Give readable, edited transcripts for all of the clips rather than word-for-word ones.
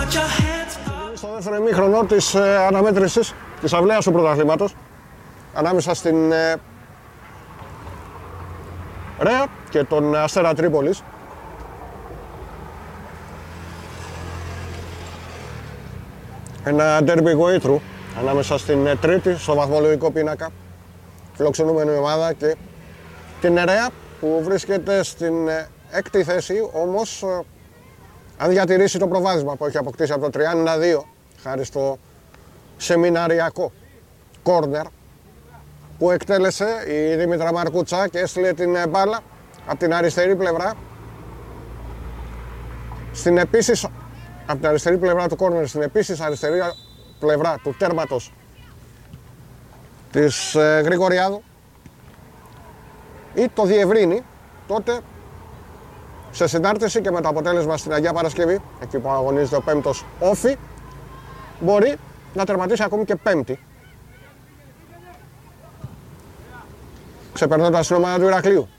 Στο δεύτερο ημίχρονο της αναμέτρησης της αυλαίας του πρωταθλήματος ανάμεσα στην Ρέα και τον Αστέρα Τρίπολης. Ένα ντέρμπι γοήτρου ανάμεσα στην τρίτη στο βαθμολογικό πίνακα φιλοξενούμενη ομάδα και την Ρέα που βρίσκεται στην έκτη θέση, όμως αν διατηρήσει το προβάδισμα που έχει αποκτήσει από το 32 χάρη στο σεμιναριακό κόρνερ που εκτέλεσε η Δήμητρα Μαρκούτσα και έστειλε την μπάλα από την αριστερή πλευρά στην επίσης από την αριστερή πλευρά του κόρνερ στην επίσης αριστερή πλευρά του τέρματος της Γρηγοριάδου ή το διευρύνει τότε σε συνάρτηση και με το αποτέλεσμα στην Αγία Παρασκευή, εκεί που αγωνίζεται ο πέμπτος Όφη, μπορεί να τερματίσει ακόμη και πέμπτη, ξεπερνώντας την ομάδα του Ηρακλείου.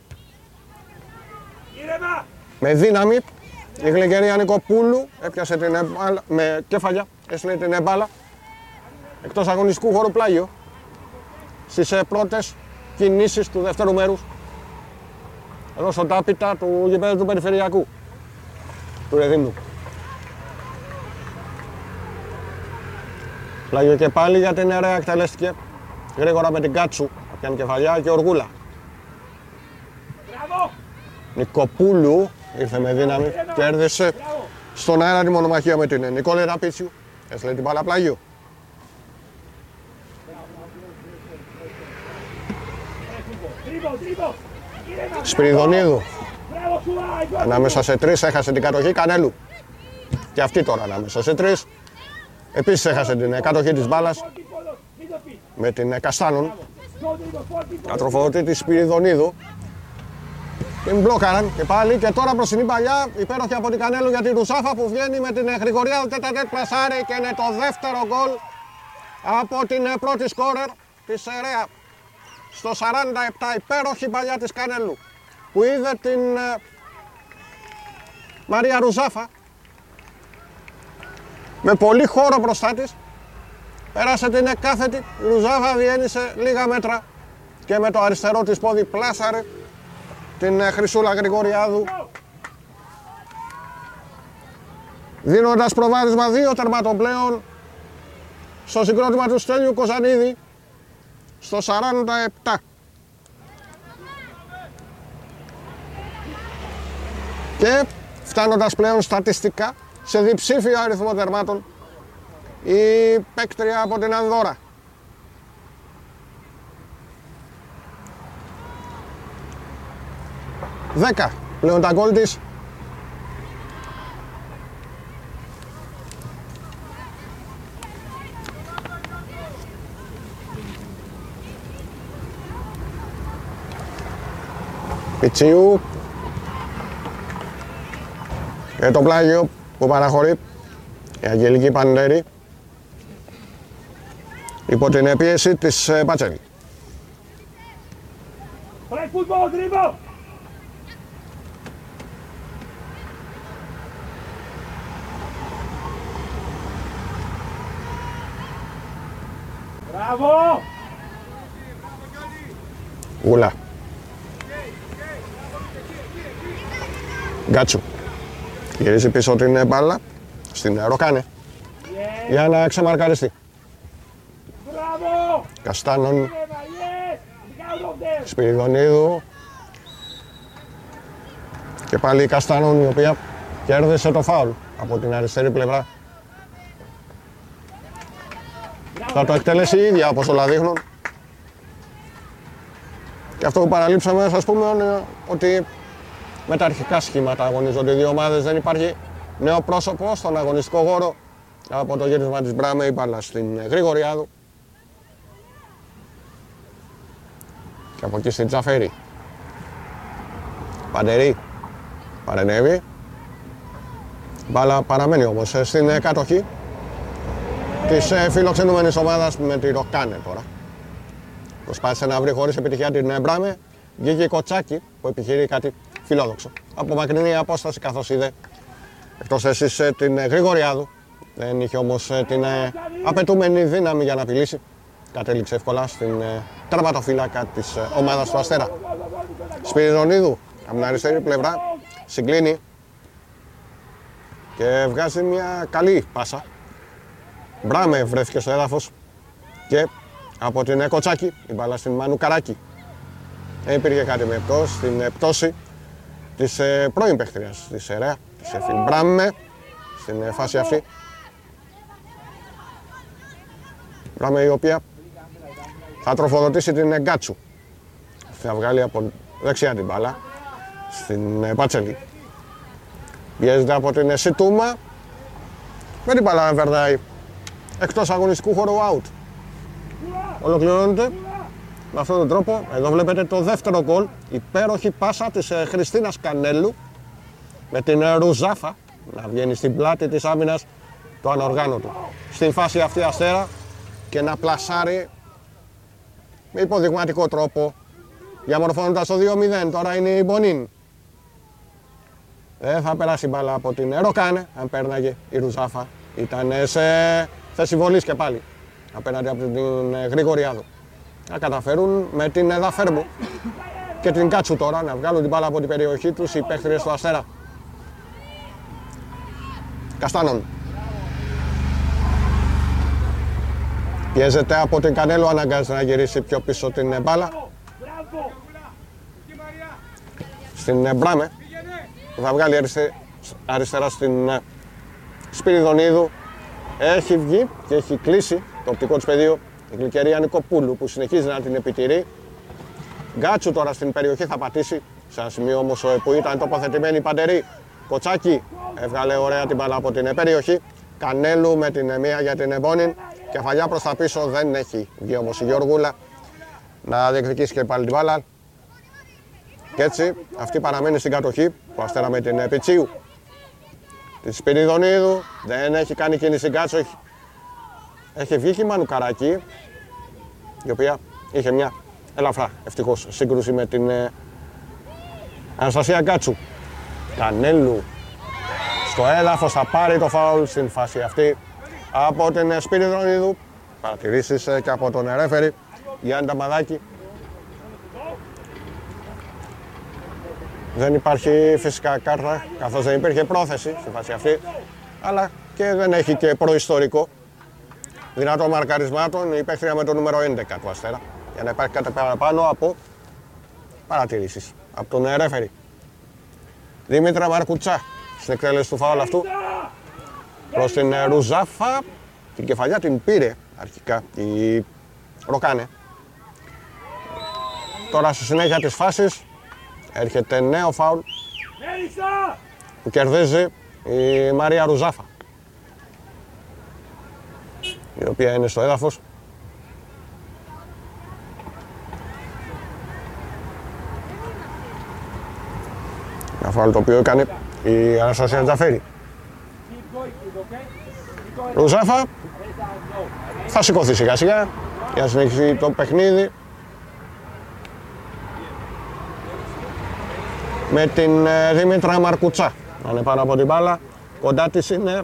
Με δύναμη, η Γλυκερία Νικοπούλου έπιασε την μπάλα με κέφαλια, έστειλε την μπάλα εκτός αγωνιστικού χώρου πλάγιο στις πρώτες κινήσεις του δεύτερου μέρους εδώ στο τάπητα του γηπέδου του Περιφερειακού του Ρεδίμνου. Πλάγιο και πάλι για την Ρέα, εκτελέστηκε γρήγορα με την Κάτσου, πιάνει κεφαλιά και Οργούλα. Νικοπούλου ήρθε με δύναμη, κέρδισε στον αέρα τη μονομαχία με την Νικόλη Ραπίτσιου, έστειλε την μπάλα Πλάγιο. Σπυριδονίδου ανάμεσα σε τρεις έχασε την κατοχή Κανέλου και αυτή τώρα ανάμεσα σε τρεις επίσης έχασε την κατοχή της μπάλας με την Καστάνων, κατροφοδοτή της Σπυριδονίδου. Την μπλόκαραν και πάλι και τώρα μπροστινή παλιά υπέροχη από την Κανέλου για την Ρουσάφα που βγαίνει με την Γρηγοριάδου τέταρτ πλασάρι και είναι το δεύτερο γκολ από την πρώτη σκόρερ της Ρέα. Στο 47 υπέροχη παλιά της Κανέλου που είδε την Μαρία Ρουζάφα με πολύ χώρο μπροστά της, πέρασε την εκκάθετη, η Ρουζάφα διένυσε λίγα μέτρα και με το αριστερό της πόδι πλάσαρε την Χρυσούλα Γρηγοριάδου, δίνοντας προβάδισμα 2 τερμάτων πλέον στο συγκρότημα του Στέλιου Κοζανίδη στο 47. Και φτάνοντας πλέον στατιστικά σε διψήφιο αριθμό τερμάτων η παίκτρια από την Ανδώρα. Δέκα πλέον τα γκολ της. Πιτσιού και το Πλάγιο που παραχωρεί η Αγγελική Πανδέρη υπό την πίεση της Πατσέλη. Μπράβο! Γουλά. Γκάτσου. Γυρίζει πίσω την μπάλα στην Ροκάνε για να ξεμαρκαριστεί. Καστάνων, Σπυριδονίδου και πάλι η Καστάνων η οποία κέρδισε το φάουλ από την αριστερή πλευρά. Θα το εκτελέσει η ίδια όπως όλα δείχνουν. Και αυτό που παραλείψαμε να σας πούμε είναι ότι με τα αρχικά σχήματα αγωνίζονται οι δύο ομάδες, δεν υπάρχει νέο πρόσωπο στον αγωνιστικό χώρο από το γύρισμα της Μπράμε η μπάλα στην Γρηγοριάδου και από εκεί στην Τζαφέρη. Παντερή παρενέβη, μπάλα παραμένει όμως στην κατοχή της φιλοξενούμενης ομάδας με τη Ροκάνε τώρα. Προσπάθησε να βρει χωρίς επιτυχία την Μπράμε, βγήκε η Κοτσάκη που επιχειρεί κάτι φιλόδοξο. Από μακρινή απόσταση καθώς είδε εκτός θέσης την Γρηγοριάδου, Δεν είχε όμως την απαιτούμενη δύναμη για να απειλήσει. Κατέληξε εύκολα στην τερματοφύλακα της ομάδας του Αστέρα. Σπυριδονίδου από την αριστερή πλευρά συγκλίνει και βγάζει μια καλή πάσα. Μπράμε βρέθηκε στο έδαφος και από την Κοτσάκη η μπάλα στην Μανουκαράκη. Δεν υπήρχε κάτι με πτώση, στην πτώση της πρώην παίχτριας της ΕΡΕΑ, της Εφη Μπράμε, στην φάση αυτή. Μπράμε η οποία θα τροφοδοτήσει την Γκάτσου. Θα βγάλει από δεξιά την μπάλα στην Πατσέλη. Πιέζεται από την Σιτούμα. Με την μπάλα να περνάει εκτός αγωνιστικού χώρου out. Ολοκληρώνεται με αυτόν τον τρόπο. Εδώ βλέπετε το δεύτερο γκολ. Υπέροχη πάσα της Χριστίνας Κανέλου με την Ρουζάφα να βγαίνει στην πλάτη της άμυνας το ανοργάνωτο. Στην φάση αυτή Αστέρα και να πλασάρει με υποδειγματικό τρόπο διαμορφώνοντας το 2-0. Τώρα είναι η Μπονίν. Δεν θα περάσει μπάλα από την Ροκάνε αν πέρναγε η Ρουζάφα. Ήταν σε θέση βολής και πάλι απέναντι από την Γρηγοριάδου. Να καταφέρουν με την Δαφέρμου και την Κάτσου τώρα να βγάλουν την μπάλα από την περιοχή τους οι παίχτριες του Αστέρα. Καστάνων. Πιέζεται από την Κανέλο, αναγκάζεται να γυρίσει πιο πίσω την μπάλα. Στην Μπράμε. Θα βγάλει αριστερά στην Σπυριδονίδου. Έχει βγει και έχει κλείσει το οπτικό της πεδίο η Γλυκερία Νικοπούλου που συνεχίζει να την επιτηρεί. Γκάτσου τώρα στην περιοχή θα πατήσει. Σε ένα σημείο όμως που ήταν τοποθετημένη η Παντερή. Κοτσάκη έβγαλε ωραία την μπάλα από την περιοχή. Κανέλου με την μία για την Μπόνιν. Κεφαλιά προς τα πίσω, δεν έχει βγει όμως η Γεωργούλα να διεκδικήσει και πάλι την μπάλα. Και έτσι αυτή παραμένει στην κατοχή που Αστέρα με την Πιτσίου. Τη Σπυριδονίδου δεν έχει κάνει κίνηση Γκάτσο. Έχει βγει και η Μανουκαράκη, η οποία είχε μια ελαφρά ευτυχώς σύγκρουση με την Αναστασία Γκάτσου. Κανέλου στο έδαφος θα πάρει το φάουλ στην φάση αυτή από την Σπυριδονίδου. Παρατηρήσεις και από τον ρέφερι Γιάννη Ταμαδάκη. Δεν υπάρχει φυσικά κάρτα, καθώς δεν υπήρχε πρόθεση στη φάση αυτή, αλλά και δεν έχει και προϊστορικό δυνατό μαρκαρισμάτων η παίχτρια με το νούμερο 11 του Αστέρα, για να υπάρχει κάτι παραπάνω από παρατηρήσεις από τον ρέφερι. Δήμητρα Μαρκουτσά στην εκτέλεση του φάουλ αυτού προς την Ρουζάφα. Την κεφαλιά την πήρε αρχικά η Ροκάνε. Τώρα στη συνέχεια της φάσης έρχεται νέο φάουλ που κερδίζει η Μαρία Ρουζάφα, η οποία είναι στο έδαφος. Ένα φάουλ το οποίο έκανε η Αναστασία Τζαφέρη. Ρουζάφα θα σηκωθεί σιγά σιγά για να συνεχίσει το παιχνίδι με την Δήμητρα Μαρκουτσά να είναι πάνω από την μπάλα. Κοντά της είναι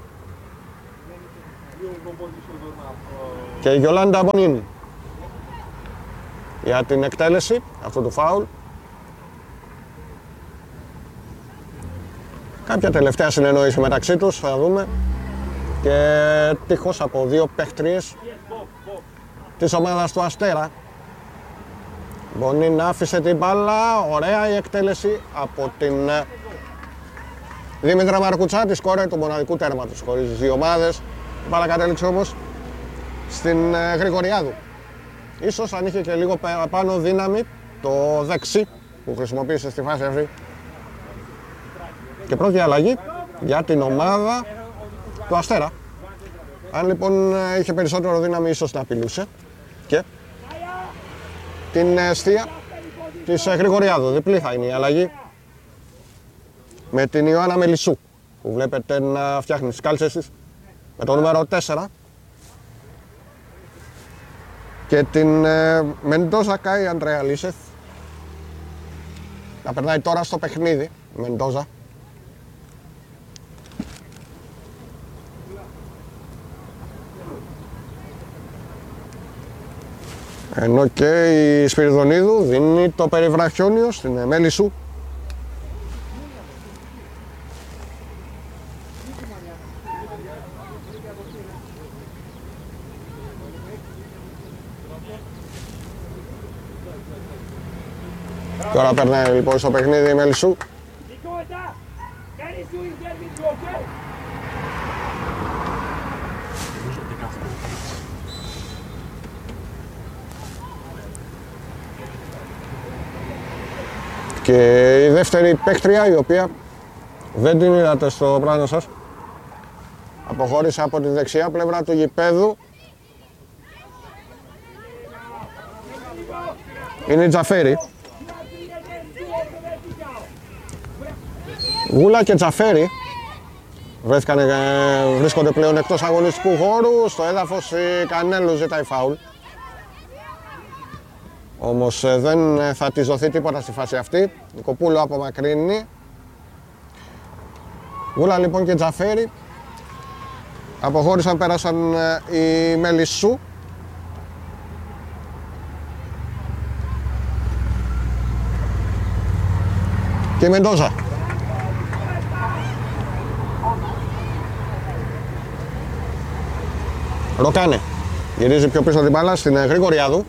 και η Γιολάντα Μπονίνη για την εκτέλεση αυτού του φάουλ. Κάποια τελευταία συνεννόηση μεταξύ τους θα δούμε και τείχος από δύο παίχτριες της ομάδας του Αστέρα. Μπονίν άφησε την μπάλα, ωραία η εκτέλεση από την Δήμητρα Μαρκουτσά, τη σκόρερ του μοναδικού τέρματος χωρίς τις δύο ομάδες. Η μπάλα κατέληξε όμως στην Γρηγοριάδου. Ίσως αν είχε και λίγο παραπάνω δύναμη το δεξί που χρησιμοποίησε στη φάση αυτή. Και πρώτη αλλαγή για την ομάδα του Αστέρα. Αν λοιπόν είχε περισσότερο δύναμη ίσως να απειλούσε. Και την αιστεία της Γρηγοριάδου. Διπλή θα είναι η αλλαγή με την Ιωάννα Μελισσού που βλέπετε να φτιάχνει τις κάλτσες της με το νούμερο 4 και την Μεντόζα Κάι Αντρέα Λίσεθ να περνάει τώρα στο παιχνίδι. Μεντόζα Ενώ και η Σπυριδονίδου δίνει το περιβραχιόνιο στην Μέλισσου. Τώρα περνάει λοιπόν στο παιχνίδι η Μέλισσου. Και η δεύτερη παίκτρια, η οποία δεν την είδατε στο πλάνο σας, αποχώρησε από τη δεξιά πλευρά του γηπέδου. Είναι η Τζαφέρη. Γούλα και Τζαφέρη βρίσκονται πλέον εκτός αγωνιστικού χώρου. Στο έδαφος η Κανέλου ζητάει φάουλ. Όμως δεν θα της δοθεί τίποτα στη φάση αυτή. Η Κοπούλου απομακρύνει. Γούλα λοιπόν και Τζαφέρη αποχώρησαν, πέρασαν η Μελισσού. Και η Μεντόζα. Ροκάνε. Γυρίζει πιο πίσω την μπάλα στην Γρηγοριάδου.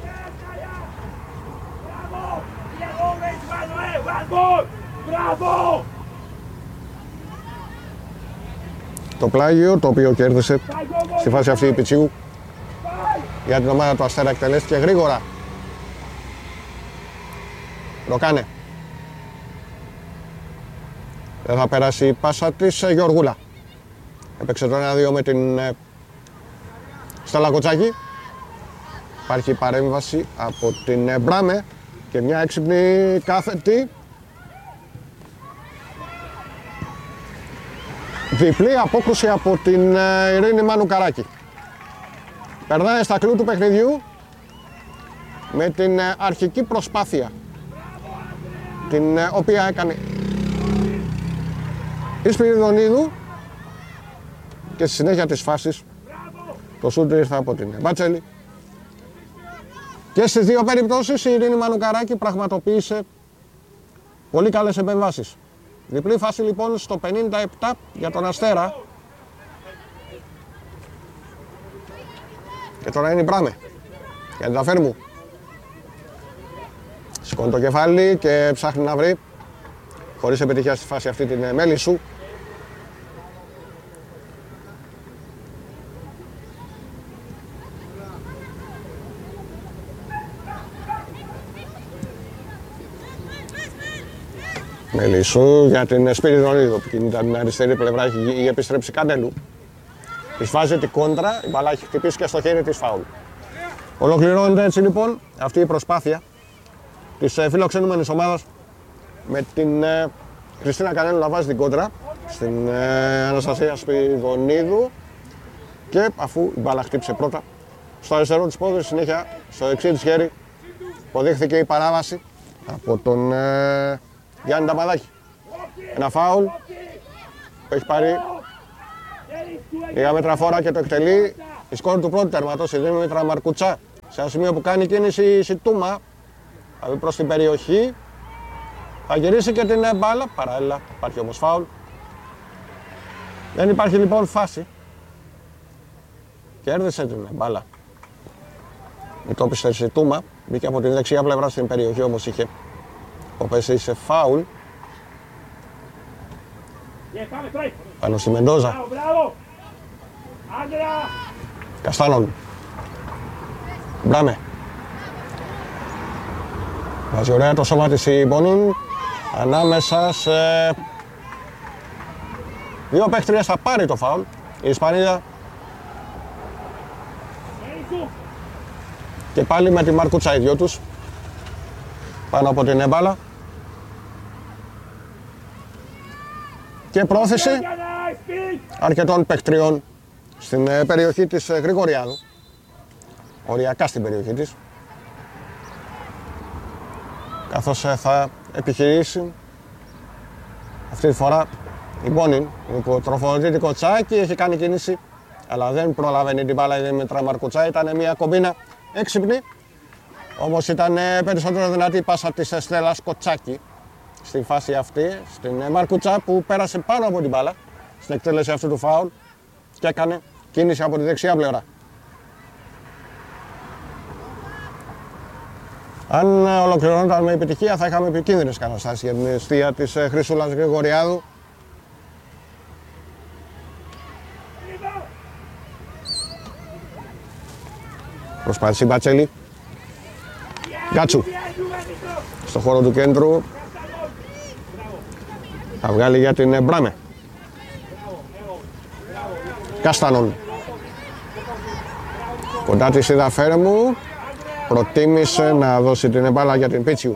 Το πλάγιο, το οποίο κέρδισε στη φάση αυτή η Πιτσίου για την ομάδα του Αστέρα, εκτελέστηκε γρήγορα. Ροκάνε. Δεν θα περάσει η πάσα της Γεωργούλα. Έπαιξε το 1-2 με την Στέλλα Κοτσάκη. Υπάρχει παρέμβαση από την Μπράμε και μια έξυπνη κάθετη. Διπλή απόκρουση από την Ειρήνη Μανουκαράκη. Περνάει στα κλου του παιχνιδιού με την αρχική προσπάθεια, την οποία έκανε η Σπυριδονίδου, και στη συνέχεια της φάσης το σούτ ήρθε από την Μπάτσελη. Και στις δύο περιπτώσεις η Ειρήνη Μανουκαράκη πραγματοποίησε πολύ καλές επεμβάσεις. Διπλή φάση λοιπόν στο 57 για τον Αστέρα. Και τώρα είναι η Μπράμε για την Ταφέρμου. Σηκώνει το κεφάλι και ψάχνει να βρει, χωρίς επιτυχία στη φάση αυτή, την Μέλισσου. Μελισσού για την Σπυριδονίδου που κινείται από την αριστερή πλευρά, έχει επιστρέψει Κανέλου. Της βάζει την κόντρα, η μπαλά έχει χτυπήσει και στο χέρι της φάουλ. Ολοκληρώνεται έτσι λοιπόν αυτή η προσπάθεια της φιλοξενούμενης ομάδας με την Χριστίνα Κανέλου να βάζει την κόντρα στην Αναστασία Σπυριδονίδου, και αφού η μπάλα χτύπησε πρώτα στο αριστερό της πόδι, συνέχεια στο δεξί της χέρι αποδείχθηκε η παράβαση από τον Γιάννη Νταμπαδάκη. Ένα φάουλ που έχει πάρει λίγα μέτρα φόρα και το εκτελεί η σκόρ του πρώτου τερματός, η Δήμητρα Μαρκουτσά, σε ένα σημείο που κάνει κίνηση η Σιτούμα, θα προς την περιοχή, θα γυρίσει και την μπάλα, παράλληλα υπάρχει όμως φάουλ. Δεν υπάρχει λοιπόν φάση, κέρδισε την μπάλα η τόπιστερ Σιτούμα, μπήκε από την δεξιά πλευρά στην περιοχή, όμως είχε πέσει σε φάουλ πάνω στη Μεντόζα. Καστάνον. Μπράμε. Βάζει ωραία το σώμα της η Μπονούν. Ανάμεσα σε δύο παίχτριες θα πάρει το φάουλ η Ισπανίδα. Και πάλι με τη Μαρκούτσα οι δυο τους πάνω από την μπάλα. Και πρόθεση αρκετών παιχτριών στην περιοχή της Γρηγοριάδου, οριακά στην περιοχή της, καθώς θα επιχειρήσει αυτή τη φορά η Μπόνιν, που τροφοδοτεί την Κοτσάκη, έχει κάνει κίνηση αλλά δεν προλαβαίνει την μπάλα η Δήμητρα Μαρκουτσά. Ήταν μια κομπίνα έξυπνη Όμως ήταν περισσότερο δυνατή η πάσα της Στέλλας Κοτσάκη στη φάση αυτή, στην Μαρκουτσά, που πέρασε πάνω από την μπάλα στην εκτέλεση αυτού του φάουλ και έκανε κίνηση από τη δεξιά πλευρά. Αν ολοκληρωνόταν με επιτυχία θα είχαμε επικίνδυνες καταστάσεις για την εστία της Χρυσούλας Γρηγοριάδου. Προσπάθησε η Μπατσέλη. Γκάτσου στο χώρο του κέντρου. Θα βγάλει για την Μπράμε. Καστανόν. Κοντά της η Δαφέρμου. Προτίμησε να δώσει την μπάλα για την Πίτσιου.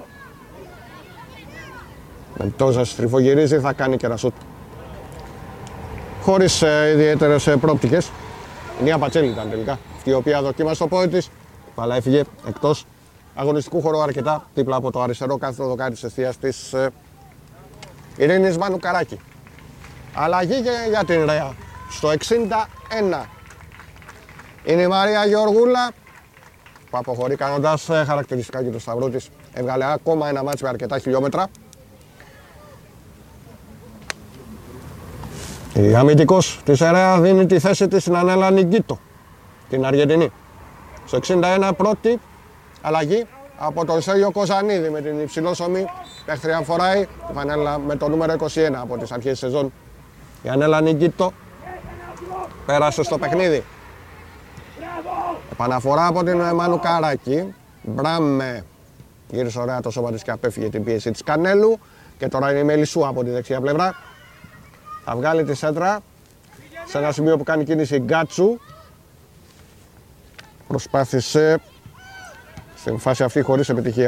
Μεντόζα στριφογυρίζει, θα κάνει και ένα σούτ. Χωρίς ιδιαίτερες πρόπτικες. Η Νία Μπατσέλη ήταν τελικά αυτή η οποία δοκίμασε το πόδι της. Αλλά έφυγε εκτός αγωνιστικού χώρου αρκετά δίπλα από το αριστερό κάθετο δοκάρι της εστίας της Ειρήνης Μανουκαράκη. Αλλαγή για την Ρεά στο 61. Είναι η Μαρία Γεωργούλα που αποχωρεί κάνοντας χαρακτηριστικά και το σταυρό της. Έβγαλε ακόμα ένα μάτς με αρκετά χιλιόμετρα. Η αμυντικός της Ρεά δίνει τη θέση της στην Ανέλα Νιγκίτο, την Αργεντινή. Στο 61 πρώτη αλλαγή από τον Σέργιο Κοζανίδη με την υψηλόσωμη παίχτρια φοράει τη φανέλα με το νούμερο 21 από τις αρχές της σεζόν. Η Ανέλα Νιγκίτο πέρασε στο παιχνίδι. Επαναφορά από την Μανουκαράκη. Μπράμε γύρισε ωραία το σώμα της και απέφυγε την πίεση της Κανέλου. Και τώρα είναι η Μελισσού από τη δεξιά πλευρά. Θα βγάλει τη σέντρα σε ένα σημείο που κάνει κίνηση Γκάτσου. Προσπάθησε στην φάση αυτή χωρίς επιτυχία.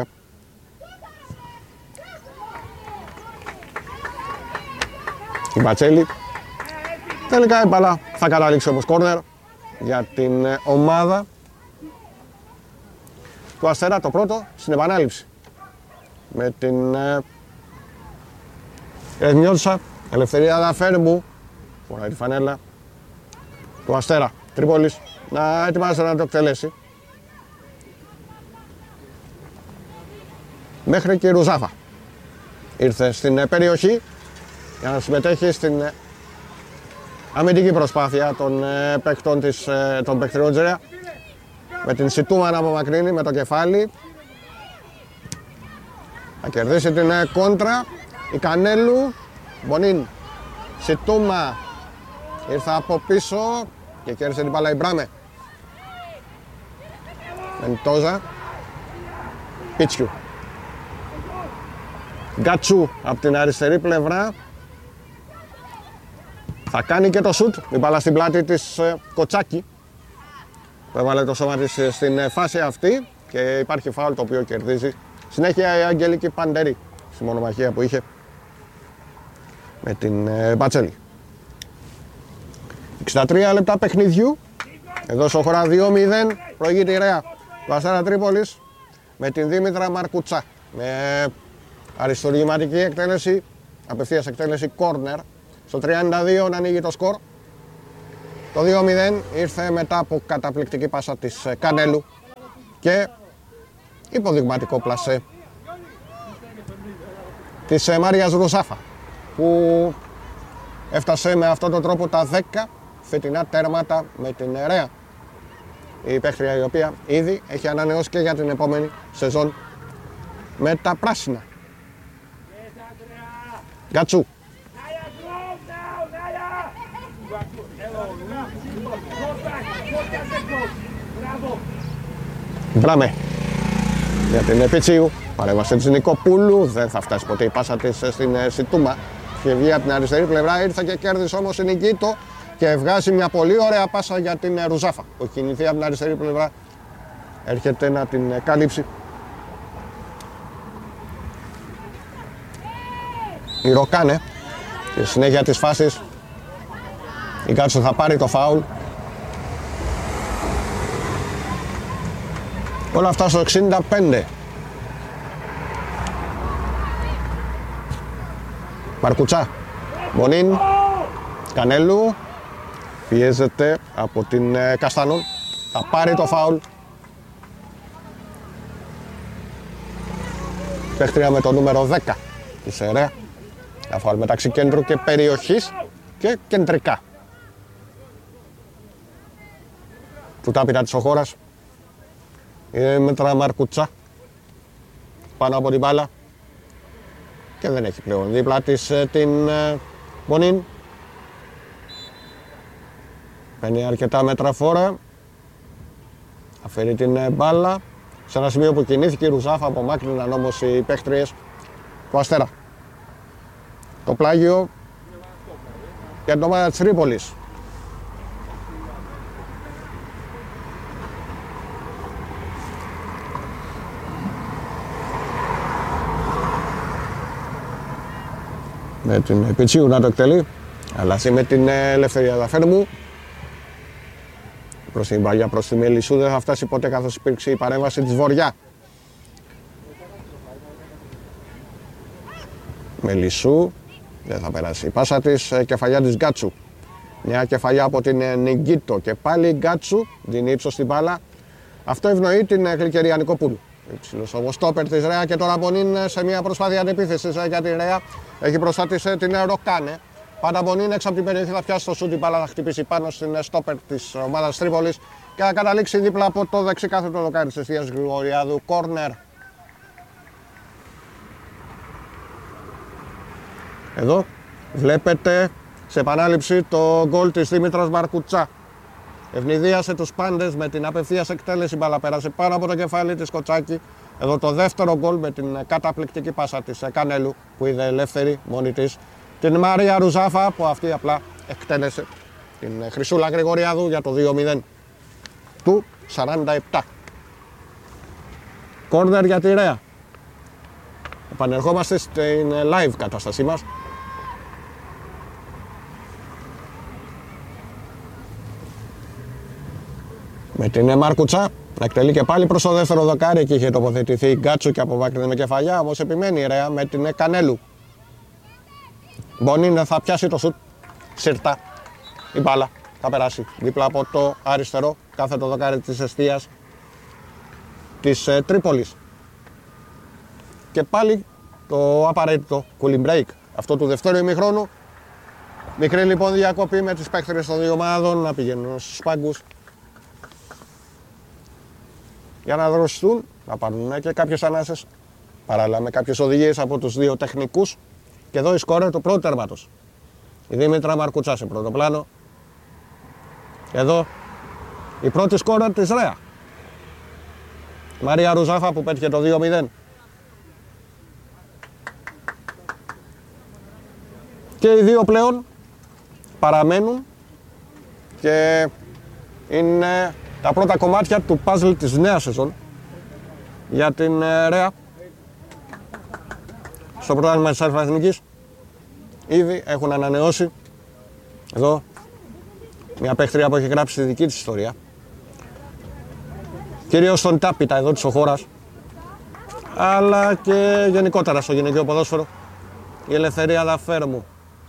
Η Μπατσέλη. Τελικά η μπάλα θα καταλήξει όμως κόρνερ για την ομάδα του Αστέρα, το πρώτο στην επανάληψη. Με την Ερνιώτησα, Ελευθερία Δαφέρμου, φοράει τη φανέλα του Αστέρα Τρίπολης, να ετοιμάζεται να το εκτελέσει. Μέχρι και η Ρουζάφα ήρθε στην περιοχή για να συμμετέχει στην αμυντική προσπάθεια των παίκτων των παιχτριών Τζερέα. Με την Σιτούμα να απομακρύνει με το κεφάλι. Θα κερδίσει την κόντρα η Κανέλου. Μπονίν, Σιτούμα ήρθε από πίσω και κέρδισε την μπάλα η Μπράμε. Μεντόζα, Πίτσιου. Γκατσού από την αριστερή πλευρά. Θα κάνει και το σουτ, η μπάλα στην πλάτη της Κοτσάκη που έβαλε το σώμα της στην φάση αυτή και υπάρχει φάουλ το οποίο κερδίζει συνέχεια η Αγγελική Παντερή στη μονομαχία που είχε με την Μπατσέλη. 63 λεπτά παιχνιδιού, εδώ στο χώρα 2-0 προηγείται η Ρεά του Αστέρα Τρίπολης με την Δήμητρα Μαρκουτσά με αριστουργηματική εκτέλεση, απευθείας εκτέλεση corner. Στο 32 να ανοίγει το σκορ. Το 2-0 ήρθε μετά από καταπληκτική πάσα της Κανέλου και υποδειγματικό πλασέ της Μάριας Ρουζάφα που έφτασε με αυτόν τον τρόπο τα 10 φετινά τέρματα με την Ρεά. Η παίχτρια η οποία ήδη έχει ανανεώσει και για την επόμενη σεζόν με τα πράσινα. Γκατσού. Μπράμε για την Πίτσιου, παρέμβαση της Νικοπούλου, δεν θα φτάσει ποτέ η πάσα της στην Σιτούμα. Και βγει από την αριστερή πλευρά, ήρθε και κέρδισε όμως η Νικήτο και βγάζει μια πολύ ωραία πάσα για την Ρουζάφα που έχει κινηθεί από την αριστερή πλευρά, έρχεται να την καλύψει. Η Ροκάνε, στη συνέχεια της φάσης, η Γκάτσο θα πάρει το φάουλ. Όλα αυτά στο 65. Μαρκουτσά, Μπονίν, Κανέλου, πιέζεται από την Καστανόν, θα πάρει το φάουλ. Παίχτρια με το νούμερο 10 της ΕΡΕΑ. Αφού μεταξύ κέντρου και περιοχής και κεντρικά. Του τάπητα της ο Χώρας. Είναι μέτρα Μαρκουτσά πάνω από την μπάλα και δεν έχει πλέον δίπλα της την Μπονίν. Παίρνει αρκετά μέτρα φόρα, αφαιρεί την μπάλα σε ένα σημείο που κινήθηκε η Ρουζάφα, απομάκρυναν όμως οι παίχτριες του Αστέρα. Το πλάγιο για την ομάδα της Τρίπολης. Με την Πιτσίου να το εκτελεί, αλλά με την Ελευθερία Δαφέρμου. Προς την παλιά, προς τη Μελισσού δεν θα φτάσει ποτέ καθώς υπήρξε η παρέμβαση της Βοριά. Μελισσού, δεν θα περάσει η πάσα της, κεφαλιά της Γκάτσου. Μια κεφαλιά από την Νιγκίτο και πάλι Γκάτσου, δίνει ύψος στην μπάλα. Αυτό ευνοεί την Γλυκερία Νικοπούλου. Υψηλός ο στόπερ της Ρέα και τώρα Μπονίν σε μια προσπάθεια αντεπίθεσης για τη Ρέα. Έχει μπροστά της την Ροκάνε. Πάντα Μπονίν έξω από την περιοχή θα πιάσει το σούτ, η μπάλα θα χτυπήσει πάνω στην στόπερ της ομάδας Τρίπολης και θα καταλήξει δίπλα από το δεξί κάθετο δοκάρι της Εστίας Γρηγοριάδου. Κόρνερ. Εδώ βλέπετε σε επανάληψη το γκολ της Δήμητρας Μαρκουτσά. Ευνηδίασε τους πάντες με την απευθείας εκτέλεση, μπάλα πέρασε πάνω από το κεφάλι της Κοτσάκη. Εδώ το δεύτερο γκολ με την καταπληκτική πάσα της Κανέλου που είδε ελεύθερη μόνη της την Μαρία Ρουζάφα, που αυτή απλά εκτέλεσε την Χρυσούλα Γρηγοριάδου για το 2-0 του 47. Κόρνερ για τη Ρέα. Επανερχόμαστε στην live κατάστασή μας. Με την Μάρκουτσα να εκτελεί και πάλι προς το δεύτερο δοκάρι. Εκεί είχε τοποθετηθεί η Γκάτσου και αποβάκρυνε με κεφαλιά, όμως επιμένει η Ρέα με την Κανέλου. Μπονίν θα πιάσει το σουτ, σύρτα, η μπάλα θα περάσει δίπλα από το αριστερό κάθετο δοκάρι της Εστίας της Τρίπολης. Και πάλι το απαραίτητο cooling break, αυτό του δευτέρου ημιχρόνου. Μικρή λοιπόν διακοπή με τις παίκτρες των δύο ομάδων να πηγαίνουν στους πάγκους για να δροσιστούν, να πάρουν και κάποιες ανάσες παράλληλα με κάποιες οδηγίες από τους δύο τεχνικούς. Και εδώ η σκόρερ του πρώτου τέρματος, η Δήμητρα Μαρκουτσά σε πρώτο πλάνο. Εδώ η πρώτη σκόρερ της Ρέα, Μαρία Ρουζάφα, που πέτυχε το 2-0. Και οι δύο πλέον παραμένουν και είναι τα πρώτα κομμάτια του puzzle της νέας σεζόν για την Ρέα στο πρωτάθλημα της Εθνικής. Ήδη έχουν ανανεώσει εδώ μια παίχτρια που έχει γράψει τη δική της ιστορία, κυρίως στον τάπητα εδώ της ο Χώρας, αλλά και γενικότερα στο γυναικείο ποδόσφαιρο, η Ελευθερία Δαφέρμου.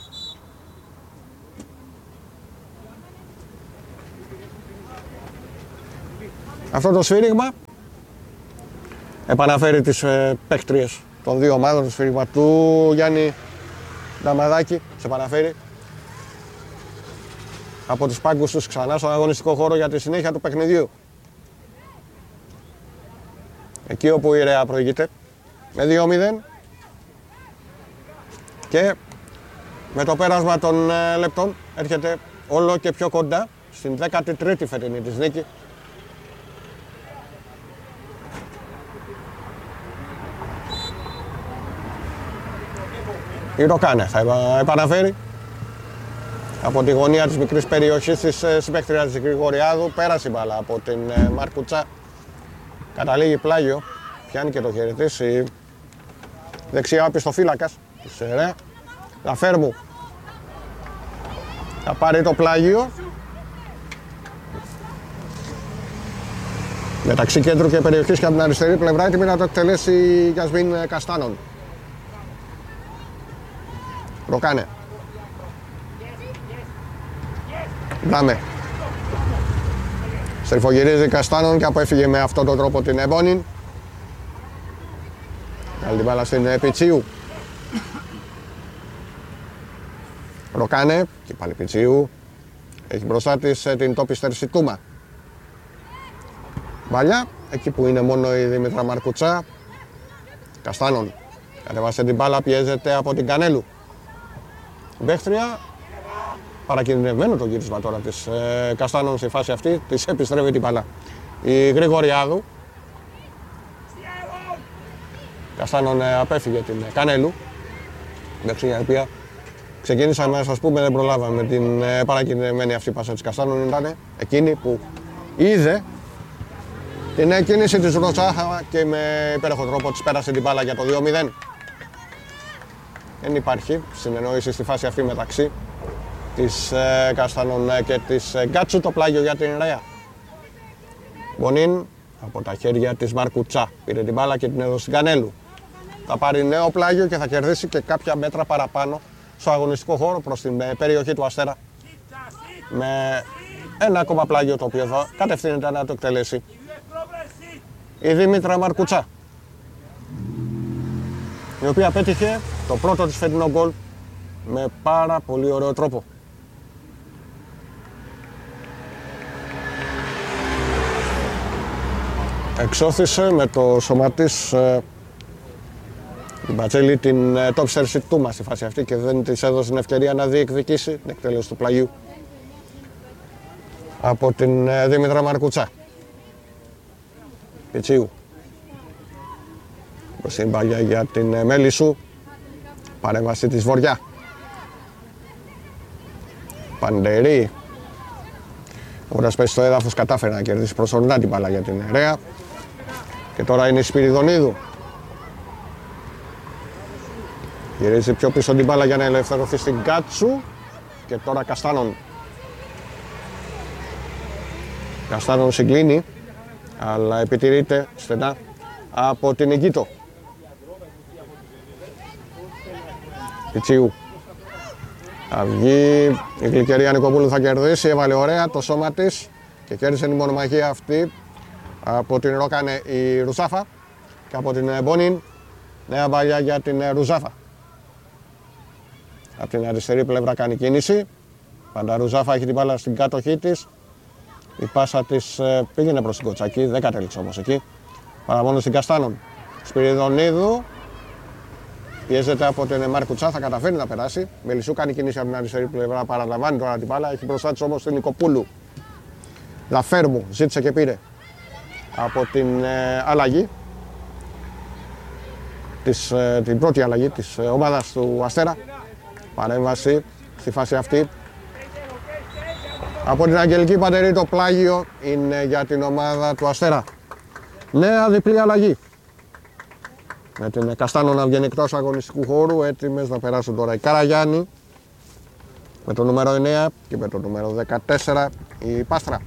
Αυτό το σφύριγμα επαναφέρει τις παίκτριες των δύο ομάδων, το σφύριγμα του Γιάννη Νταμαδάκη, σε επαναφέρει από τους πάγκους τους ξανά στον αγωνιστικό χώρο για τη συνέχεια του παιχνιδιού. Εκεί όπου η Ρέα προηγείται με 2-0 και με το πέρασμα των λεπτών έρχεται όλο και πιο κοντά στην 13η φετινή της νίκη. Η Ροκάνε θα επαναφέρει από τη γωνία της μικρής περιοχής της συμπαίκτριας της Γρηγοριάδου. Πέρασε η μπάλα από την Μαρκουτσά, καταλήγει πλάγιο, πιάνει και το χέρι της η δεξιά πιστοφύλακας της Ρέα. Δαφέρμου θα πάρει το πλάγιο μεταξύ κέντρου και περιοχής και από την αριστερή πλευρά, έτοιμη να το εκτελέσει η Γιασμίν Καστάνων. Ροκάνε. Δάμε. Στριφογυρίζει Καστάνων και απέφυγε με αυτόν τον τρόπο την Εμπόνιν. Άλλη την μπάλα στην Πιτσίου. Ροκάνε και πάλι Πιτσίου. Έχει μπροστά της την Τόπιστερ Σιτούμα. Μπαλιά, εκεί που είναι μόνο η Δήμητρα Μαρκουτσά. Καστάνων. Κατεβάσε την μπάλα, πιέζεται από την Κανέλου. Μπέχτρια. Παρακινδυνευμένο το γύρισμα τώρα της Καστάνων στη φάση αυτή. Της επιστρέφει την μπάλα η Γρηγοριάδου. Καστάνων απέφυγε την Κανέλου. Μπέχτρια η οποία ξεκίνησαμε να σας πούμε, δεν προλάβαμε με την παρακινδυνευμένη αυτή πάσα της Καστάνων. Ήταν εκείνη που είδε την κίνηση της Ροτσάχα και με υπέροχο τρόπο της πέρασε την μπάλα για το 2-0. Δεν υπάρχει συνεννόηση στη φάση αυτή μεταξύ της Καστάνων και της Γκάτσου. Το πλάγιο για την Ρέα. Μπονίν από τα χέρια της Μαρκουτσά πήρε την μπάλα και την έδωσε στην Κανέλου. Θα πάρει νέο πλάγιο και θα κερδίσει και κάποια μέτρα παραπάνω στο αγωνιστικό χώρο προς την περιοχή του Αστέρα. Με ένα ακόμα πλάγιο το οποίο θα κατευθύνεται να το εκτελέσει η Δήμητρα Μαρκουτσά, η οποία πέτυχε το πρώτο της φετινό γκολ με πάρα πολύ ωραίο τρόπο. Εξώθησε με το σώμα της η Μπατσέλη την Τόπιστερ Σιτούμα στη φάση αυτή και δεν της έδωσε την ευκαιρία να διεκδικήσει την εκτέλεση του πλαγιού από την Δήμητρα Μαρκουτσά. Πιτσίου. Προσύμπαγια για την Μέλισσου. Παρέμβαση της Βοριά. Παντερή. Όταν πέσει στο έδαφος κατάφερε να κερδίσει προσωρινά την μπάλα για την Ρέα. Και τώρα είναι η Σπυριδονίδου. Γυρίζει πιο πίσω την μπάλα για να ελευθερωθεί στην Κάτσου. Και τώρα Καστάνων. Καστάνων συγκλίνει, αλλά επιτηρείται στενά από την Εγκύτο. Πιτσίου. Θα βγει η Γλυκερία Νικοπούλου, θα κερδίσει, έβαλε ωραία το σώμα της και κέρδισε την μονομαχία αυτή. Από την Ρόκανε η Ρουζάφα και από την Μπόνιν νέα μπαλιά για την Ρουζάφα. Από την αριστερή πλευρά κάνει κίνηση. Πάντα Ρουζάφα έχει την μπάλα στην κάτοχή της. Η πάσα της πήγαινε προς την Κοτσακή, δεν κατέληξε όμως εκεί. Παρά μόνο στην Καστάνων. Σπυριδονίδου πιέζεται από την Μαρκουτσά, θα καταφέρει να περάσει. Μελισσού κάνει κίνηση από την αριστερή πλευρά, παραλαμβάνει τώρα την μπάλα. Έχει μπροστά της όμως την Νικοπούλου. Λαφέρμου ζήτησε και πήρε από την αλλαγή. Την πρώτη αλλαγή της ομάδας του Αστέρα. Παρέμβαση στη φάση αυτή από την Αγγελική Παντερή. Το πλάγιο είναι για την ομάδα του Αστέρα. Νέα διπλή αλλαγή. Με την Καστάνο να βγαίνει εκτός αγωνιστικού χώρου, έτοιμες να περάσουν τώρα η Καραγιάννη με το νούμερο 9 και με το νούμερο 14 η Πάστρα.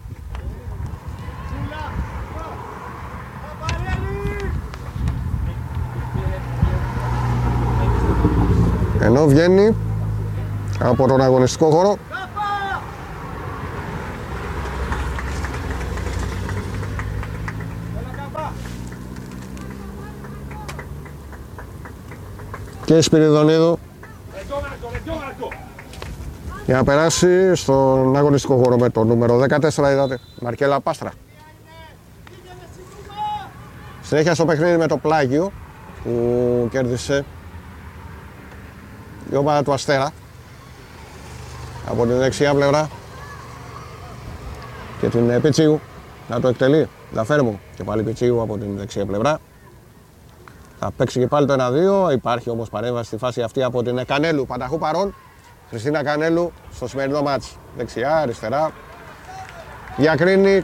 Ενώ βγαίνει από τον αγωνιστικό χώρο και η Σπυριδονίδου για να περάσει στον αγωνιστικό χώρο με το νούμερο 14, είδατε, Μαρκέλα Πάστρα. Συνέχεια στο παιχνίδι με το πλάγιο που κέρδισε η ομάδα του Αστέρα από την δεξιά πλευρά και την Πιτσίου να το εκτελεί. Λαφέρμου και πάλι Πιτσίου από την δεξιά πλευρά. Θα παίξει και πάλι το 1-2. Υπάρχει όμως παρέμβαση στη φάση αυτή από την Κανέλου. Πανταχού παρόν. Χριστίνα Κανέλου στο σημερινό μάτς. Δεξιά, αριστερά. Διακρίνει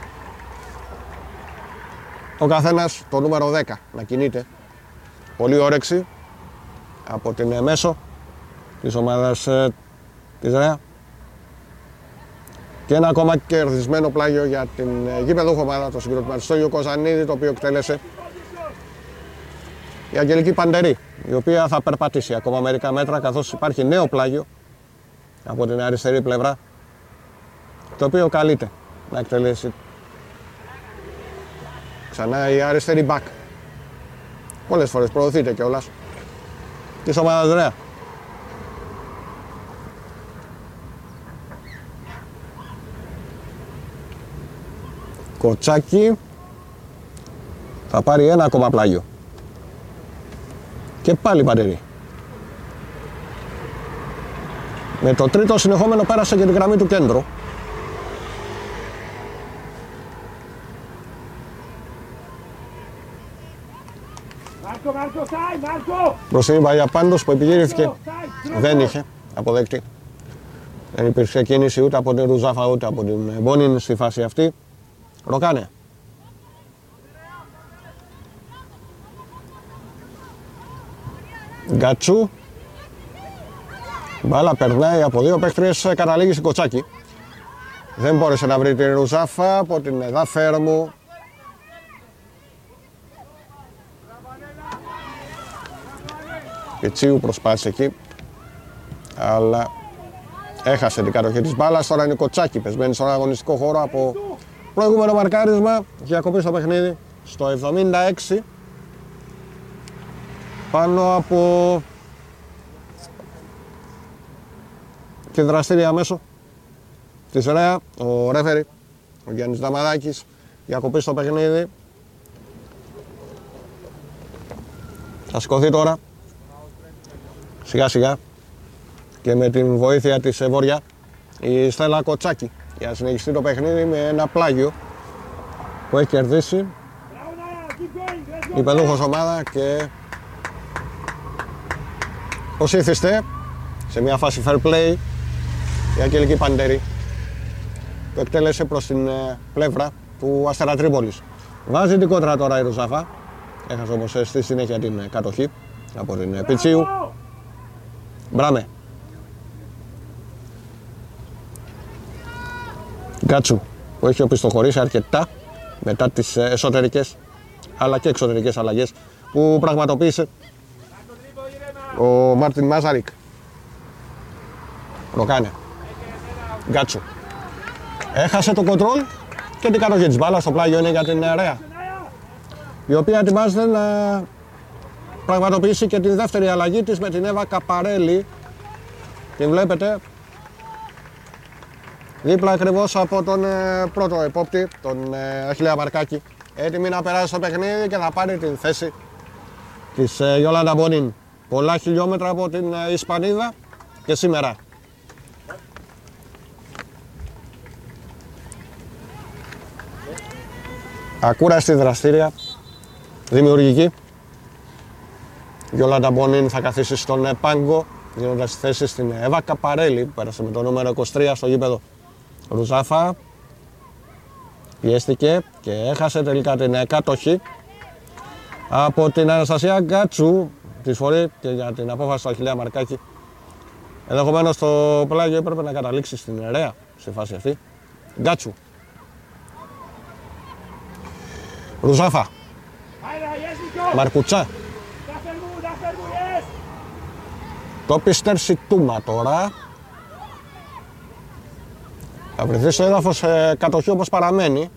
ο καθένας το νούμερο 10 να κινείται. Πολύ όρεξη από την μέσο της ομάδας της ΡΕΑ. Και ένα ακόμα κερδισμένο πλάγιο για την γήπεδούχο ομάδα, το συγκροτηματιστό Κοζανίδη, το οποίο εκτέλεσε η Αγγελική Παντερή, η οποία θα περπατήσει ακόμα μερικά μέτρα, καθώς υπάρχει νέο πλάγιο από την αριστερή πλευρά, το οποίο καλείται να εκτελέσει ξανά η αριστερή μπακ. Πολλές φορές προωθείται κιόλας της ομάδας Ρέα. Κοτσάκι θα πάρει ένα ακόμα πλάγιο. Και πάλι πατερή. Με το τρίτο συνεχόμενο πέρασε και την γραμμή του κέντρου. Μπροστινή Παγιά πάντως που επιχειρήθηκε δεν είχε αποδέκτη. Δεν υπήρξε κίνηση ούτε από την Ρουζάφα ούτε από την Μπόνιν στη φάση αυτή. Ροκάνε. Γκατσού. Μπάλα περνάει από δύο παίκτριες, καταλήγει στην Κοτσάκι. Δεν μπόρεσε να βρει την Ρουζάφα από την Δαφέρμου. Πιτσίου προσπάθησε εκεί, αλλά έχασε την κατοχή της μπάλας. Τώρα είναι Κοτσάκι, πεσμένη στον αγωνιστικό χώρο από προηγούμενο μαρκάρισμα. Διακοπή στο παιχνίδι στο 76. Πάνω από τη δραστήρια μέσω της Ρέα, ο ρέφερι, ο Γιάννης Δαμαδάκης. Διακοπή στο παιχνίδι. Θα σηκωθεί τώρα σιγά σιγά και με την βοήθεια της Βόρεια η Στέλλα Κοτσάκι για να συνεχιστεί το παιχνίδι με ένα πλάγιο που έχει κερδίσει η παιδούχος ομάδα και ως ήθιστε σε μια φάση fair play η Αγγελική Παντέρη που εκτέλεσε προς την πλευρά του Αστέρα Τρίπολης. Βάζει την κόντρα τώρα η Ρουζάφα, έχασε όμως στη συνέχεια την κατοχή από την Πιτσίου. Μπράμε. Γκάτσου που έχει οπισθοχωρήσει αρκετά μετά τις εσωτερικές αλλά και εξωτερικές αλλαγές που πραγματοποίησε ο Μάρτιν Μάζαρικ. Ροκάνε. Γκάτσου. Έχασε το κοντρόλ και την κατοχή της μπάλας. Το πλάγιο είναι για την Ρέα, η οποία ετοιμάζεται να πραγματοποιήσει και την δεύτερη αλλαγή της με την Εύα Καπαρέλη. Την βλέπετε δίπλα ακριβώς από τον πρώτο επόπτη, τον Αχιλλέα Μαρκάκη, έτοιμη να περάσει στο παιχνίδι και θα πάρει την θέση της Γιολάντα Μπονίν. Πολλά χιλιόμετρα από την Ισπανίδα και σήμερα. Ακούραστη, δραστήρια, δημιουργική. Γιολάντα Μπονίν θα καθίσει στον πάγκο, δίνοντας τη θέση στην Εύα Καπαρέλη που πέρασε με το νούμερο 23 στο γήπεδο. Ρουζάφα πιέστηκε και έχασε τελικά την κατοχή από την Αναστασία Γκάτσου. Τη φορεί και για την απόφαση του Αχιλλέα Μαρκάκη. Ενδεχομένως το πλάγιο έπρεπε να καταλήξει στην Ρέα στη φάση αυτή. Γκάτσου. Ρουζάφα. Μαρκουτσά. Το Πίστερ Σιτούμα τώρα. Θα βρεθεί στο έδαφος κατοχή όπως παραμένει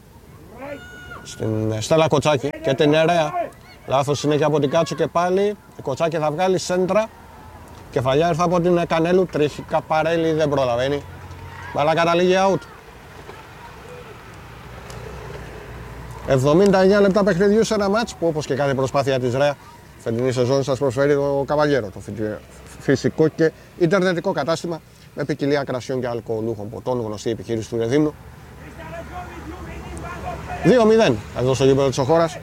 στην Στέλλα Κοτσάκι και την Ρέα. Λάθος συνέχεια από την Κάτσου και πάλι η Κοτσάκι θα βγάλει σέντρα. Κεφαλιά έρθει από την Κανέλου, τρίχει Καπαρέλη, δεν προλαβαίνει. Μπάλα καταλήγει out. 79 λεπτά παιχνιδιού σε ένα μάτς που όπως και κάθε προσπάθεια της Ρέα φετινή σεζόν σας προσφέρει το Καβαλιέρο, το φυσικό και ιντερνετικό κατάστημα με ποικιλία κρασιών και αλκοολούχων ποτών, γνωστή επιχείρηση του Ρεδίμνου. 2-0 εδώ στο γήπεδο της Οχώρας.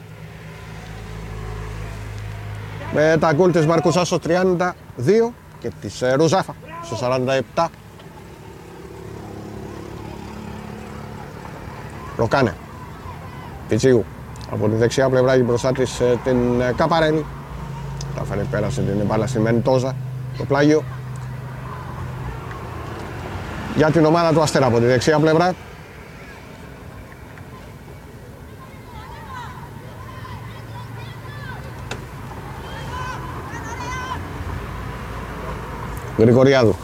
Με τα γκολ της Μαρκουτσά στο 32 και της Ρουζάφα στο 47. Ροκάνε. Πιτσίου από τη δεξιά πλευρά έχει μπροστά της την Καπαρέλη. Τα φέρε, πέρασε την μπάλα στη Μεντόζα, το πλάγιο. Για την ομάδα του Αστέρα από τη δεξιά πλευρά. Γρηγοριάδου.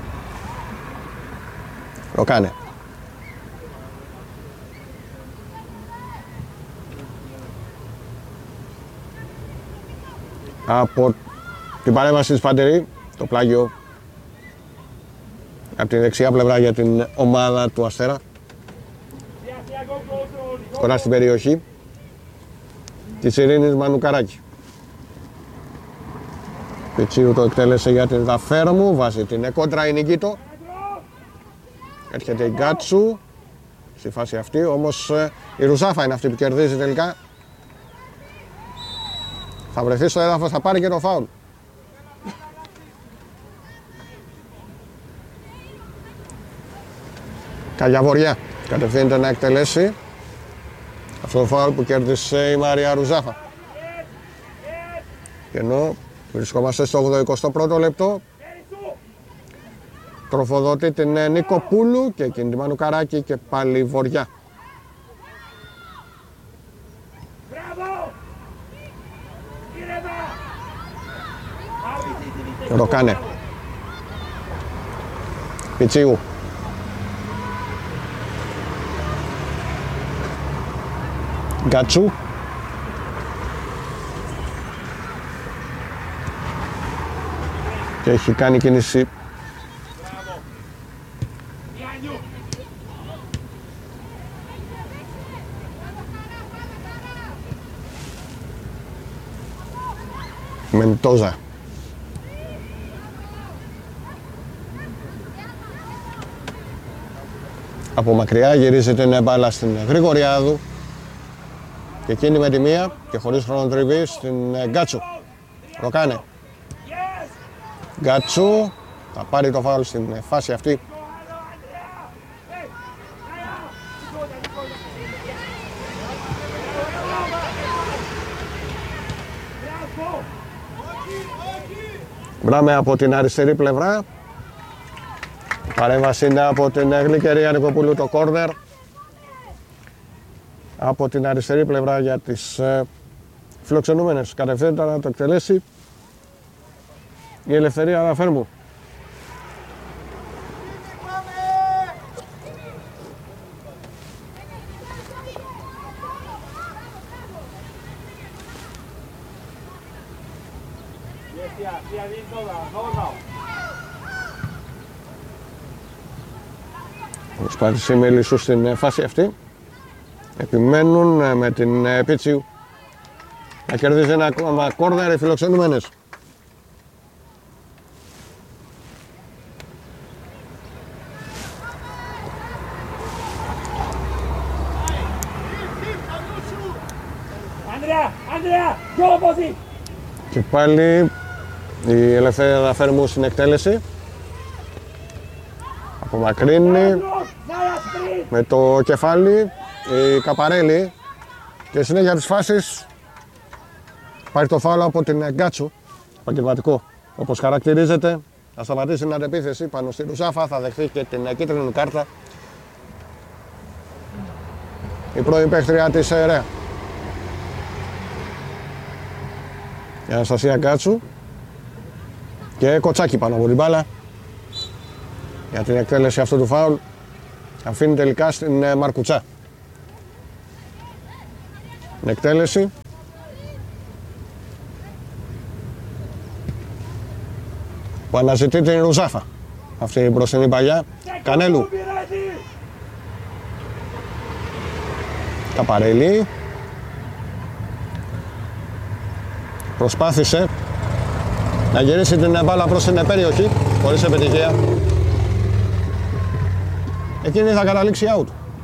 Ροκάνε. από την παρέμβαση της Φαντερή, το πλάγιο από τη δεξιά πλευρά για την ομάδα του Αστέρα. Κοντά στην περιοχή της Ειρήνης Μανουκαράκη. Πιτσίου το εκτέλεσε για την Δαφέρμου, βάζει την κόντρα η Νικήτο. Έρχεται η Γκάτσου στη φάση αυτή, όμως η Ρουζάφα είναι αυτή που κερδίζει τελικά. Θα βρεθεί στο έδαφος, θα πάρει και το φάουλ. Καλιαβοριά κατευθύνεται να εκτελέσει αυτό το φάουλ που κέρδισε η Μαρία Ρουζάφα. Και ενώ βρισκόμαστε στο 81ο λεπτό, τροφοδοτεί την Νίκο Πούλου και εκείνη τη Μανουκαράκη και πάλι Βοριά. Ροκάνε. Πιτσίου. Γκάτσου. Και έχει κάνει κίνηση Μεντόζα. Από μακριά γυρίζει την μπάλα στην Γρηγοριάδου και εκείνη με τη μία και χωρίς χρονοτριβή στην Γκάτσου. Ροκάνε. Γκάτσου θα πάρει το φάουλ στην φάση αυτή. Μπράμε από την αριστερή πλευρά. Παρέμβαση είναι από την Γλυκερία Νικοπούλου, το κόρνερ. Από την αριστερή πλευρά για τις φιλοξενούμενες. Κατευθύνεται να το εκτελέσει η Ελευθερία Δαφέρμου. Προσπάθησε η Μελισσού στην φάση αυτή. Επιμένουν με την Πιτσίου να κερδίζει ένα ακόμα κόρνερ οι φιλοξενούμενες. Και πάλι η Ελευθερία Δαφέρμου στην εκτέλεση. Απομακρύνει με το κεφάλι η Καπαρέλη και συνέχεια της φάσης πάρει το φάουλ από την Γκάτσου, επαγγελματικό όπως χαρακτηρίζεται. Θα σταματήσει την αντεπίθεση πάνω στη Ρουζάφα, θα δεχθεί και την κίτρινη κάρτα η πρώην παίκτρια της ΡΕΑ. Η Αναστασία Γκάτσου και κοτσάκι πάνω από την μπάλα για την εκτέλεση αυτού του φάουλ. Αφήνει τελικά στην Μαρκουτσά. Την εκτέλεση που αναζητεί την Ρουζάφα. Αυτή η μπροστινή παλιά. Κανέλου. Καπαρέλη. Προσπάθησε να γυρίσει την μπάλα προς την περιοχή χωρίς επιτυχία. Εκείνη θα καταλήξει out.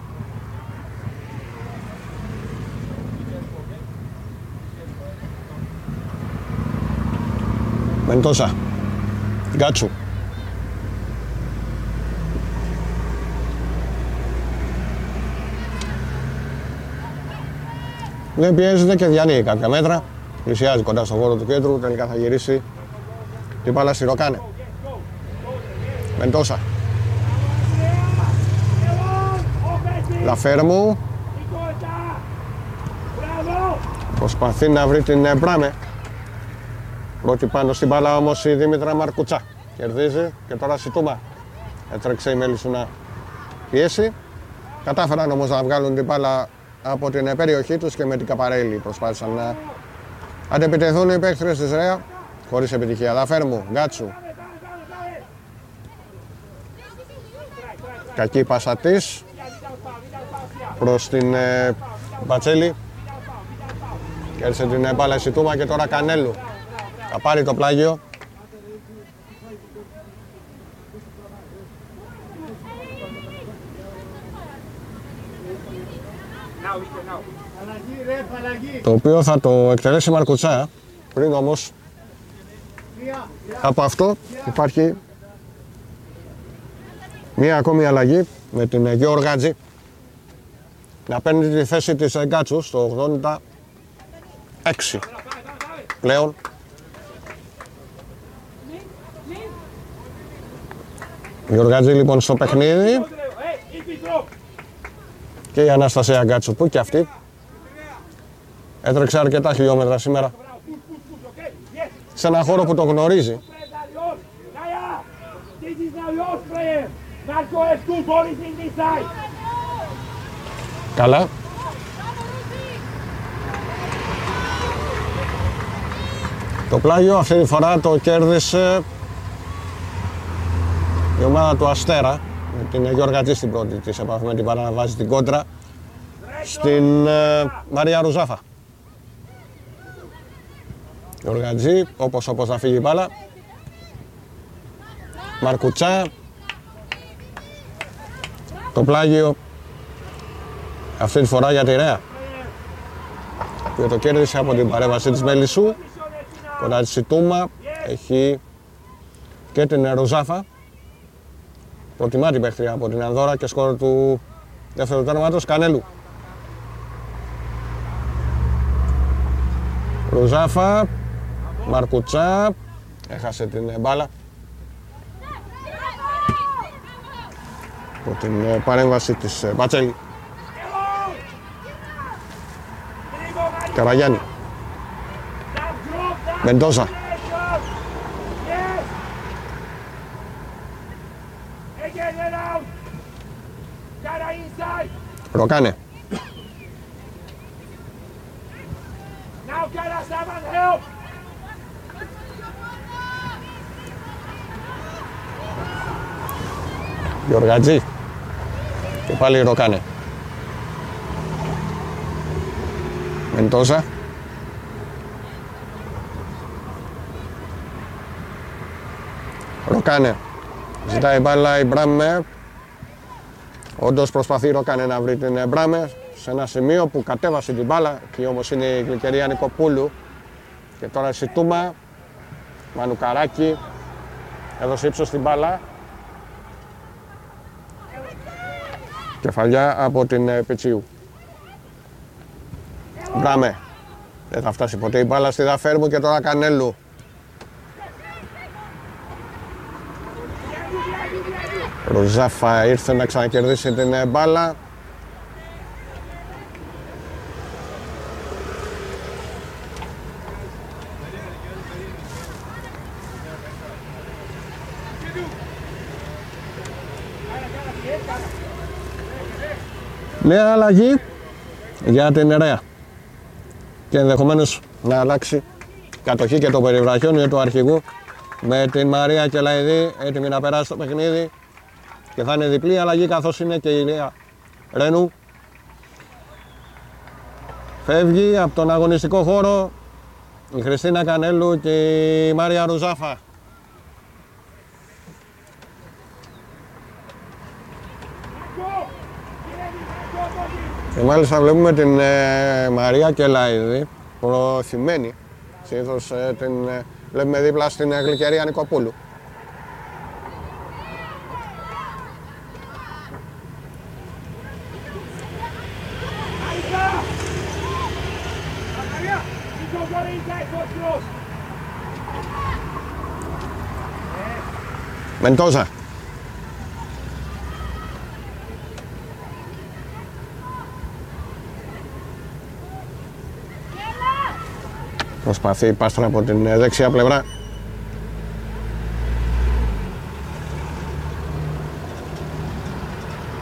Μεντόσα. Γκάτσου. Δεν πιέζεται και διανύει κάποια μέτρα. Πλησιάζει κοντά στον χώρο του κέντρου. Τελικά θα γυρίσει την μπάλα στη Ροκάνε. Μεντόσα. Δαφέρμου. Προσπαθεί να βρει την Μπράμε. Πρώτη πάνω στην μπάλα όμως η Δήμητρα Μαρκουτσά. Κερδίζει και τώρα Σιτούμα. Έτρεξε η Μελισσού να πιέσει. Κατάφεραν όμως να βγάλουν την μπάλα από την περιοχή τους και με την Καπαρέλη προσπάθησαν να Αντεπιτεθούν οι παίκτες της ΡΕΑ, χωρίς επιτυχία. Δαφέρμου, Γκάτσου. Κακή πάσα της προς την Μπατσέλη. Κέρδισε την μπάλα η Σιτούμα και τώρα Κανέλου. Θα πάρει το πλάγιο. Το οποίο θα το εκτελέσει Μαρκουτσά. Πριν όμως από αυτό υπάρχει μία ακόμη αλλαγή με την Γεωργάτζη να παίρνει τη θέση της Γκάτσου στο 86 πλέον. Γεωργάτζη λοιπόν στο παιχνίδι και η Αναστασία Γκάτσου που και αυτή έτρεξε αρκετά χιλιόμετρα σήμερα σε ένα χώρο που το γνωρίζει. Καλά. Το πλάγιο αυτή τη φορά το κέρδισε η ομάδα του Αστέρα με την Γεωργατζή στην πρώτη της επαφή με την μπάλα να βάζει την κόντρα στην Μαρία Ρουζάφα. Γεωργατζή, όπως να φύγει η μπάλα. Μαρκουτσά. Το πλάγιο αυτή τη φορά για τη ΡΕΑ που το κέρδισε από την παρέμβαση της Μελισσού. Κοντά τη Σιτούμα έχει και την Ρουζάφα. Προτιμά την παίχτρια από την Ανδώρα και σκόρ του δεύτερου τέρματος Κανέλου. Ρουζάφα, Μαρκουτσά, έχασε την μπάλα από την παρέμβαση της Μπατσέλη. Καραγιάννη, Μεντόζα, Ροκάνε, Γεωργατζή και πάλι Ροκάνε, Μεντόζα, Ροκάνε, ζητάει μπάλα η Μπράμε. Όντως προσπαθεί Ροκάνε να βρει την Μπράμε σε ένα σημείο που κατέβασε την μπάλα. Εκεί όμως είναι η Γλυκερία Νικοπούλου. Και τώρα η Σιτούμα, Μανουκαράκη, έδωσε ύψος στην μπάλα. Κεφαλιά από την Πιτσιού. Μπράμε, δεν θα φτάσει ποτέ η μπάλα στη Δαφέρμου και τώρα Κανέλου. Ρουζάφα ήρθε να ξανακερδίσει την μπάλα. Νέα αλλαγή για την ΡΕΑ και ενδεχομένως να αλλάξει κατοχή και το περιβραχιόνιο του αρχηγού με την Μαρία Κελαϊδή έτοιμη να περάσει το παιχνίδι και θα είναι διπλή αλλαγή καθώς είναι και η Λέα Ρένου. Φεύγει από τον αγωνιστικό χώρο η Χριστίνα Κανέλου και η Μαρία Ρουζάφα. Και μάλιστα βλέπουμε την Μαρία Κελαϊδή προωθημένη. Συνήθως την βλέπουμε δίπλα στην Γλυκερία Νικοπούλου. Μεντόζα. Προσπαθεί η Πάστρα από την δεξιά πλευρά.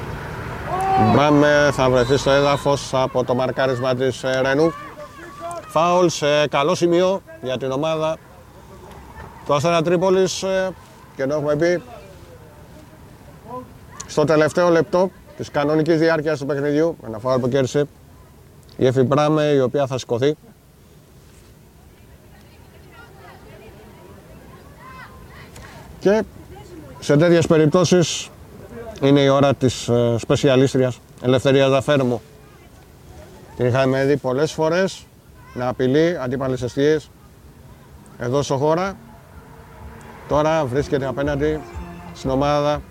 Μπράμε θα βρεθεί στο έδαφος από το μαρκάρισμα της Ρενού. Φάουλ σε καλό σημείο για την ομάδα του Αστέρα Τρίπολης και το έχουμε πει στο τελευταίο λεπτό της κανονικής διάρκειας του παιχνιδιού. Ένα φάουλ που κέρδισε η Εφη Μπράμε, η οποία θα σηκωθεί. Και σε τέτοιες περιπτώσεις είναι η ώρα της σπεσιαλίστριας Ελευθερίας Δαφέρμου. Την είχαμε δει πολλές φορές να απειλεί αντίπαλες εστίες εδώ στο χώρα. Τώρα βρίσκεται απέναντι στην ομάδα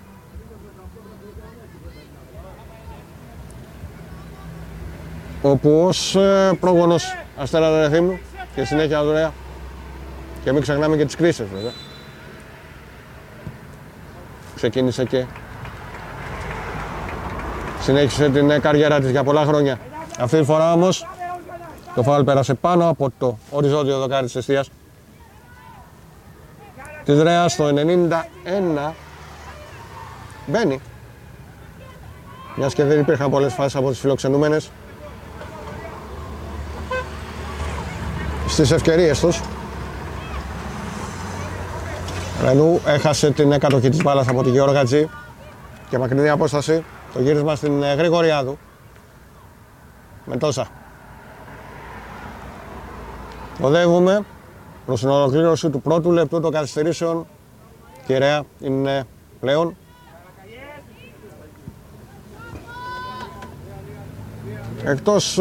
όπου ως πρόγονος Αστέρα Ρεθύμνου και συνέχεια Δωρέα, και μην ξεχνάμε και τις κρίσεις βέβαια, ξεκίνησε και συνέχισε την καριέρα της για πολλά χρόνια. Αυτή τη φορά όμως το φάουλ πέρασε πάνω από το οριζόντιο δοκάρι της εστίας της Ρέα στο 91. Μπαίνει, μιας και δεν υπήρχαν πολλές φάσεις από τις φιλοξενούμενες στις ευκαιρίες τους. Ρενού έχασε την κατοχή της μπάλας από τη Γεωργατζή και μακρινή απόσταση το γύρισμα στην Γρηγοριάδου με τόσα. Οδεύουμε προς την ολοκλήρωση του πρώτου λεπτού των καθυστερήσεων και η Ρέα είναι πλέον εκτός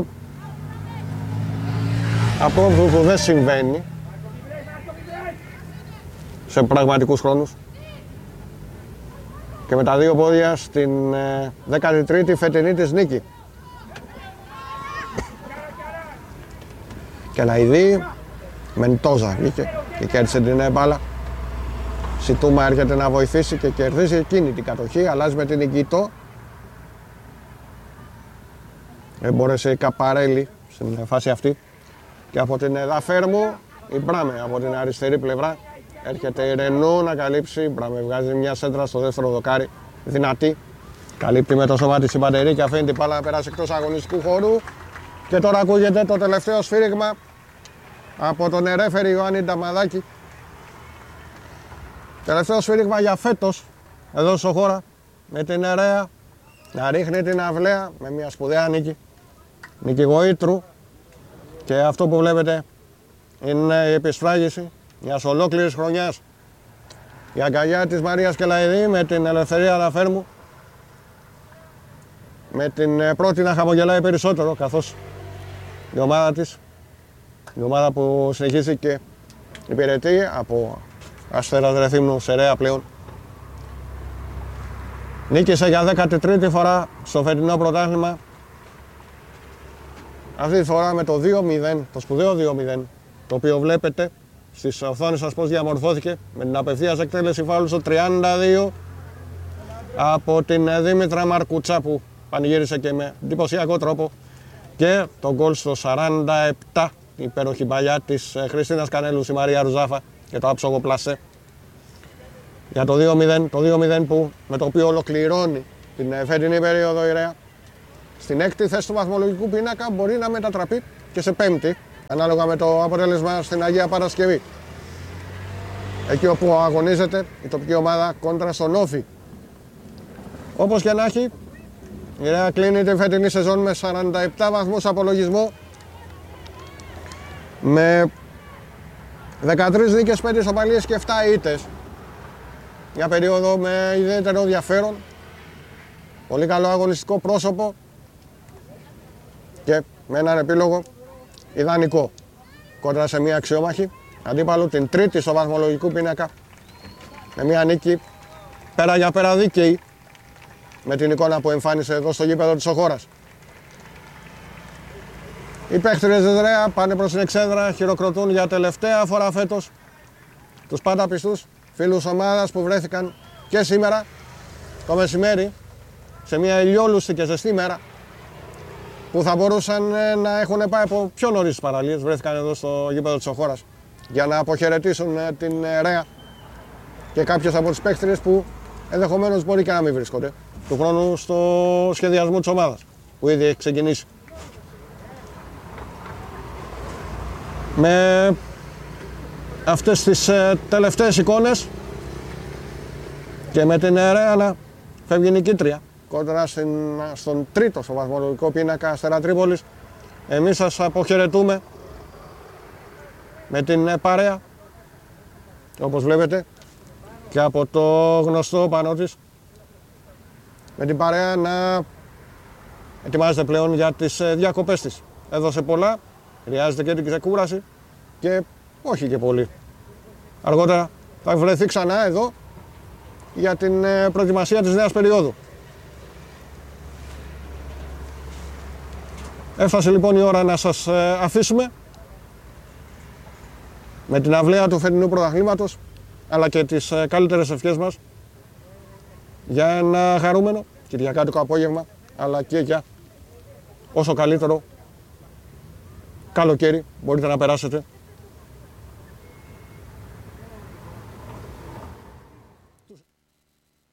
από αυτό που δεν συμβαίνει σε πραγματικούς χρόνους και με τα δύο πόδια στην 13η φετινή της νίκη. Και Λαϊδί, Μεντόζα βγήκε και κέρδισε την μπάλα. Σιτούμα έρχεται να βοηθήσει και κερδίζει εκείνη την κατοχή, αλλάζει με την Νικητό. Δεν μπόρεσε η Καπαρέλη στην φάση αυτή. Και από την Δαφέρμου η Μπράμε από την αριστερή πλευρά. Έρχεται η Ρενού να καλύψει. Η Μπράμε βγάζει μια σέντρα στο δεύτερο δοκάρι. Δυνατή. Καλύπτει με το σώμα της η Μπαντερή και αφήνει την μπάλα να περάσει εκτός αγωνιστικού χώρου. Και τώρα ακούγεται το τελευταίο σφύριγμα από τον ρέφερη Ιωάννη Νταμαδάκη. Τελευταίο σφύριγμα για φέτος εδώ στο χώρα με την Ρέα να ρίχνει την αυλαία με μια σπουδαία νίκη. Νίκη Γοήτρου. Και αυτό που βλέπετε είναι η επισφράγιση μιας ολόκληρης χρονιάς. Η αγκαλιά της Μαρίας Κελαϊδή με την Ελευθερία Δαφέρμου, με την πρώτη να χαμογελάει περισσότερο, καθώς η ομάδα της, η ομάδα που συνεχίζει και υπηρετεί από Αστέρας Ρεθύμνου σε Ρέα πλέον, νίκησε για 13η φορά στο φετινό πρωτάθλημα. Αυτή τη φορά με το 2-0, το σπουδαίο 2-0, το οποίο βλέπετε στις οθόνες σας πώς διαμορφώθηκε με την απευθείας εκτέλεση φάουλ στο 32 από την Δήμητρα Μαρκουτσά που πανηγύρισε και με εντυπωσιακό τρόπο, και το γκολ στο 47, η υπέροχη παλιά της Χριστίνας Κανέλου στη Μαρία Ρουζάφα και το άψογο πλασέ για το 2-0, το 2-0 που, με το οποίο ολοκληρώνει την φετινή περίοδο η Ρέα στην έκτη θέση του βαθμολογικού πίνακα. Μπορεί να μετατραπεί και σε πέμπτη, ανάλογα με το αποτέλεσμα στην Αγία Παρασκευή, εκεί όπου αγωνίζεται η τοπική ομάδα κόντρα στον Όφη. Όπως και να έχει, η Ρέα κλείνει την φετινή σεζόν με 47 βαθμούς απολογισμό, με 13 νίκες, 5 ισοπαλίες και 7 ήττες. Μια περίοδο με ιδιαίτερο ενδιαφέρον, πολύ καλό αγωνιστικό πρόσωπο και με έναν επίλογο ιδανικό κόντρα σε μια αξιόμαχη αντίπαλο, την τρίτη στο βαθμολογικού πίνακα, με μια νίκη πέρα για πέρα δίκαιη με την εικόνα που εμφάνισε εδώ στο γήπεδο της Οχώρας. Οι παίχτες της Ρέα πάνε προς την εξέδρα, χειροκροτούν για τελευταία φορά φέτος τους πάντα πιστούς φίλους ομάδας που βρέθηκαν και σήμερα το μεσημέρι σε μια ηλιόλουστη και ζεστή μέρα που θα μπορούσαν να έχουν πάει από πιο νωρίς τις παραλίες. Βρέθηκαν εδώ στο γήπεδο της Οχώρας για να αποχαιρετήσουν την Ρέα και κάποιες από τις παίχτες που ενδεχομένως μπορεί και να μην βρίσκονται του χρόνου στο σχεδιασμό της ομάδας που ήδη έχει ξεκινήσει. Με αυτές τις τελευταίες εικόνες και με την Ρεάλ να φεύγει νικήτρια κόντρα στον τρίτο στο βαθμολογικό πίνακα Αστέρα Τρίπολης. Εμείς σας αποχαιρετούμε με την παρέα, όπως βλέπετε, και από το γνωστό πάνω της, με την παρέα να ετοιμάζεται πλέον για τις διακοπές της. Έδωσε πολλά, χρειάζεται και την ξεκούραση και όχι και πολύ. Αργότερα θα βρεθεί ξανά εδώ για την προετοιμασία της νέας περίοδου. Έφτασε λοιπόν η ώρα να σας αφήσουμε με την αυλαία του φετινού πρωταθλήματος, αλλά και τις καλύτερες ευχές μας για ένα χαρούμενο κυριακάτικο απόγευμα, αλλά και για όσο καλύτερο καλοκαίρι μπορείτε να περάσετε